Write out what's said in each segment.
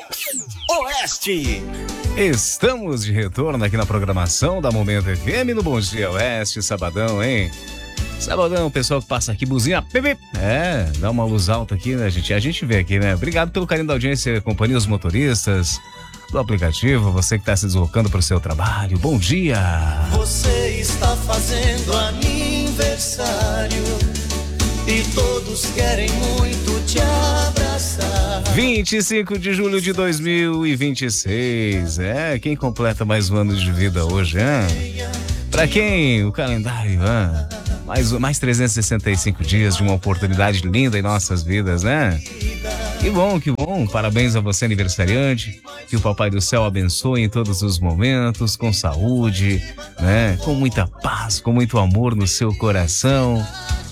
Oeste. Estamos de retorno aqui na programação da Momento FM no Bom Dia Oeste, sabadão, hein? Sabadão, o pessoal que passa aqui, buzina, dá uma luz alta aqui, né, gente? A gente vê aqui, né? Obrigado pelo carinho da audiência, companhia, os motoristas do aplicativo, você que está se deslocando para o seu trabalho, bom dia! Você está fazendo aniversário e todos querem muito te abraçar. 25 de julho de 2026, quem completa mais um ano de vida hoje, hein? Pra quem o calendário, mais 365 dias de uma oportunidade linda em nossas vidas, né? Que bom, parabéns a você, aniversariante, que o Papai do Céu abençoe em todos os momentos, com saúde, né? Com muita paz, com muito amor no seu coração,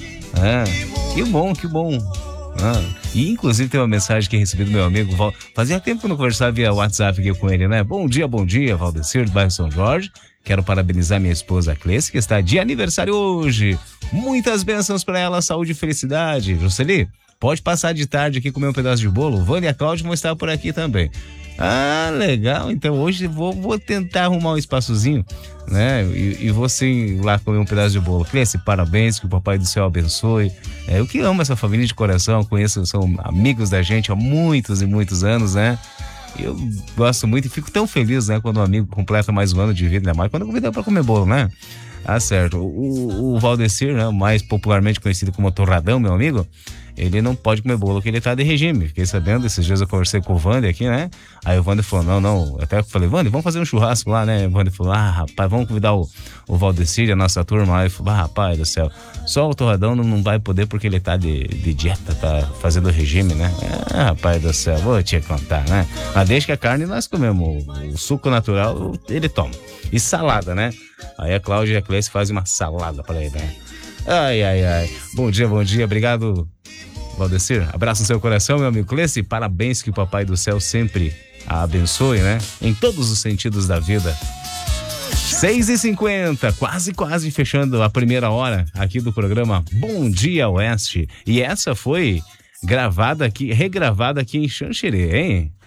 que bom. E inclusive tem uma mensagem que recebi do meu amigo fazia tempo que eu não conversava via WhatsApp aqui com ele, né? Bom dia, Valdecir, do bairro São Jorge. Quero parabenizar minha esposa Cleci, que está de aniversário hoje. Muitas bênçãos para ela, saúde e felicidade. Jocely, pode passar de tarde aqui comer um pedaço de bolo? O Vânia e a Cláudia vão estar por aqui também. Ah, legal. Então hoje vou tentar arrumar um espaçozinho, né? E vou sim lá comer um pedaço de bolo. Cleci, parabéns, que o Papai do Céu abençoe. Eu que amo essa família de coração, conheço, são amigos da gente há muitos e muitos anos, né? Eu gosto muito e fico tão feliz, né, quando um amigo completa mais um ano de vida, ainda mais quando convida para comer bolo, né? Ah, certo. O Valdecir, né, mais popularmente conhecido como Torradão, meu amigo, ele não pode comer bolo porque ele tá de regime. Fiquei sabendo, esses dias eu conversei com o Wander aqui, né? Aí o Wander falou, não, até falei, Wander, vamos fazer um churrasco lá, né? O Wander falou, rapaz, vamos convidar o Valdecir, a nossa turma. Aí eu falei, rapaz do céu, só o Torradão não vai poder porque ele tá de dieta, tá fazendo regime, né? Rapaz do céu, vou te contar, né? Mas desde que a carne nós comemos, o suco natural ele toma. E salada, né? Aí a Cláudia e a Cleice fazem uma salada pra ele, né? Ai. Bom dia, obrigado, Valdecir. Abraço no seu coração, meu amigo Cleice. Parabéns, que o Papai do Céu sempre a abençoe, né? Em todos os sentidos da vida. 6h50, quase fechando a primeira hora aqui do programa Bom Dia Oeste. E essa foi regravada aqui em Xanxerê, hein?